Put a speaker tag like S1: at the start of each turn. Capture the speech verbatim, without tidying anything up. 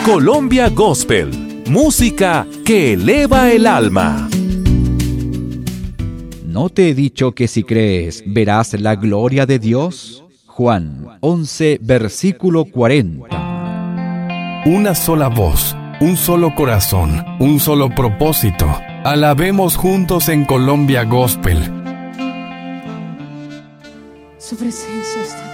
S1: Colombia Gospel, música que eleva el alma.
S2: ¿No te he dicho que si crees verás la gloria de Dios? Juan once, versículo cuarenta.
S3: Una sola voz, un solo corazón, un solo propósito. Alabemos juntos en Colombia Gospel.
S4: Su presencia está